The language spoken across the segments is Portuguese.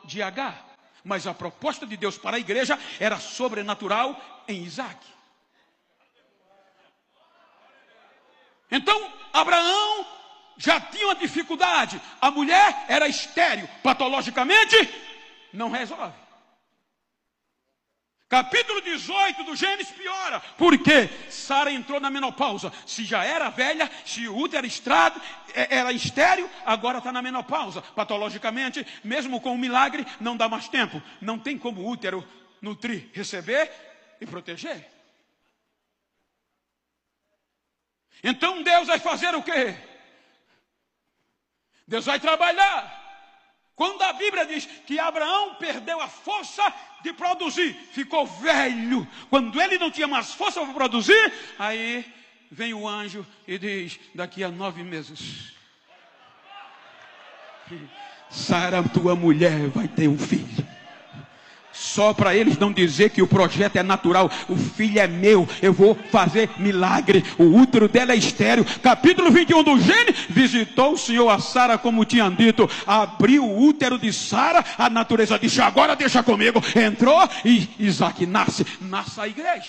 de Agar. Mas a proposta de Deus para a igreja era sobrenatural em Isaac. Então, Abraão já tinha uma dificuldade. A mulher era estéril. Patologicamente, não resolve. Capítulo 18 do Gênesis piora. Por quê? Sara entrou na menopausa. Se já era velha, se o útero era estéril, agora está na menopausa. Patologicamente, mesmo com um milagre, não dá mais tempo. Não tem como o útero nutrir, receber e proteger. Então Deus vai fazer o quê? Deus vai trabalhar. Quando a Bíblia diz que Abraão perdeu a força de produzir, ficou velho, quando ele não tinha mais força para produzir, aí vem o anjo e diz: daqui a 9 meses, Sara, tua mulher, vai ter um filho. Só para eles não dizer que o projeto é natural. O filho é meu, eu vou fazer milagre. O útero dela é estéril. Capítulo 21 do Gênesis. Visitou o Senhor a Sara como tinha dito. Abriu o útero de Sara. A natureza disse: agora deixa comigo. Entrou e Isaac nasce. Nasce a igreja.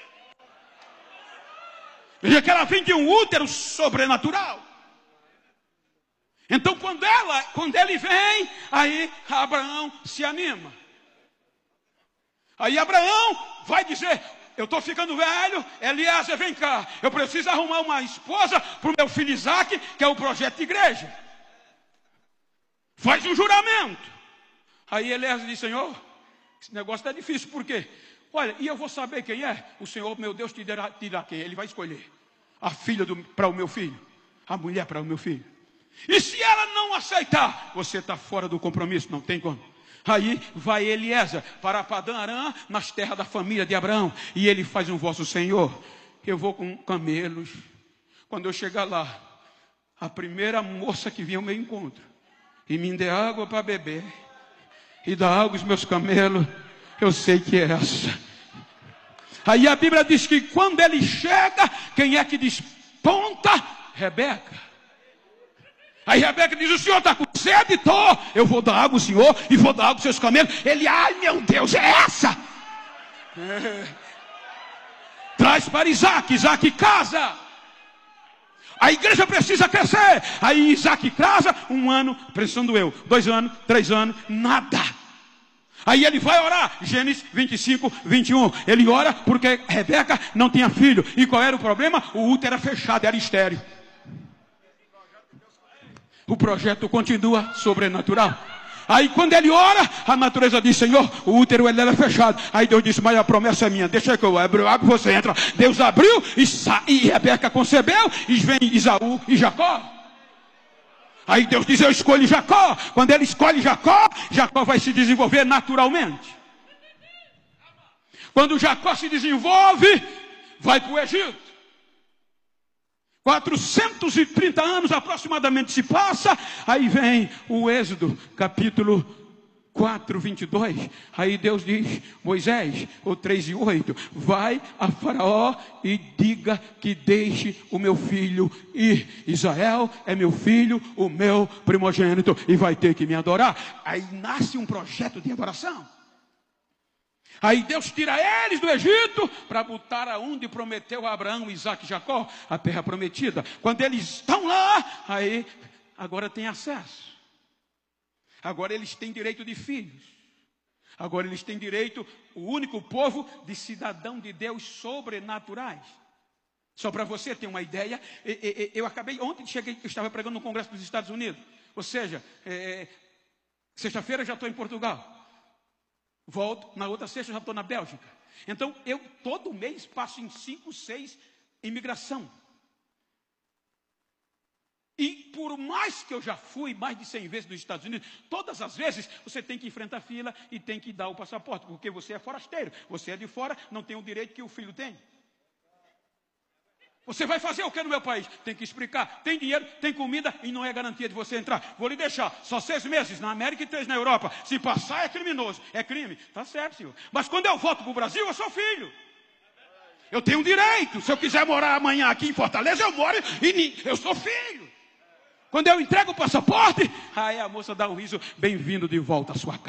Veja que ela vem de um útero sobrenatural. Então quando ele vem, aí Abraão se anima. Aí Abraão vai dizer: eu estou ficando velho, Eliezer, vem cá. Eu preciso arrumar uma esposa para o meu filho Isaac, que é o projeto de igreja. Faz um juramento. Aí Eliezer diz: Senhor, esse negócio está difícil, por quê? Olha, e eu vou saber quem é? O Senhor, meu Deus, te dirá quem? Ele vai escolher a filha para o meu filho, a mulher para o meu filho. E se ela não aceitar, você está fora do compromisso, não tem como. Aí vai Eliezer para Padã Arã, nas terras da família de Abraão. E ele faz um voto: Senhor, eu vou com camelos. Quando eu chegar lá, a primeira moça que vier ao meu encontro e me dê água para beber e dá água aos meus camelos, eu sei que é essa. Aí a Bíblia diz que quando ele chega, quem é que desponta? Rebeca. Aí Rebeca diz: o senhor está com sede? Tô. Eu vou dar água ao senhor e vou dar água aos seus camelos. Ele: ai meu Deus, é essa. Traz para Isaac. Isaac casa. A igreja precisa crescer. Aí Isaac casa, 1 ano, precisando 2 anos, 3 anos, nada. Aí ele vai orar. Gênesis 25, 21. Ele ora porque Rebeca não tinha filho. E qual era o problema? O útero era fechado, era estéril. O projeto continua sobrenatural. Aí quando ele ora, a natureza diz: Senhor, o útero ele era fechado. Aí Deus disse: mas a promessa é minha, deixa que eu abro água e você entra. Deus abriu e Rebeca concebeu. E vem Isaú e Jacó. Aí Deus diz: eu escolho Jacó. Quando ele escolhe Jacó, Jacó vai se desenvolver naturalmente. Quando Jacó se desenvolve, vai para o Egito. 430 anos aproximadamente se passa. Aí vem o Êxodo, capítulo 4, 22. Aí Deus diz: Moisés, o 3:8, vai a Faraó e diga que deixe o meu filho ir. Israel é meu filho, o meu primogênito, e vai ter que me adorar. Aí nasce um projeto de adoração. Aí Deus tira eles do Egito para botar aonde prometeu a Abraão, Isaac e Jacó, a terra prometida. Quando eles estão lá, aí agora tem acesso. Agora eles têm direito de filhos. Agora eles têm direito, o único povo de cidadão de Deus sobrenaturais. Só para você ter uma ideia, eu acabei, ontem cheguei, eu estava pregando no Congresso dos Estados Unidos. Ou seja, sexta-feira já estou em Portugal. Volto, na outra sexta já estou na Bélgica. Então, eu todo mês passo em 5, 6 imigração. E por mais que eu já fui mais de 100 vezes nos Estados Unidos, todas as vezes você tem que enfrentar fila e tem que dar o passaporte, porque você é forasteiro, você é de fora, não tem o direito que o filho tem. Você vai fazer o que no meu país? Tem que explicar. Tem dinheiro, tem comida e não é garantia de você entrar. Vou lhe deixar só 6 meses na América e 3 na Europa. Se passar é criminoso. É crime. Tá certo, senhor. Mas quando eu volto para o Brasil, eu sou filho. Eu tenho direito. Se eu quiser morar amanhã aqui em Fortaleza, eu moro e eu sou filho. Quando eu entrego o passaporte, aí a moça dá um riso: bem-vindo de volta à sua casa.